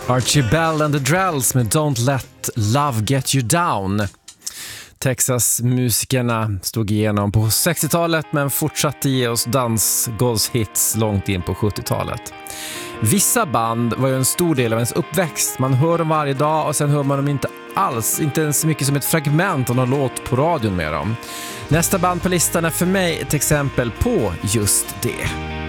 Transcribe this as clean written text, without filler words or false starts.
Archie Bell and the Drells med Don't Let Love Get You Down. Texas-musikerna stod igenom på 60-talet men fortsatte ge oss dansgolvshits långt in på 70-talet. Vissa band var ju en stor del av ens uppväxt. Man hör dem varje dag och sen hör man dem inte alls, inte ens så mycket som ett fragment av någon låt på radion med dem. Nästa band på listan är för mig ett exempel på just det.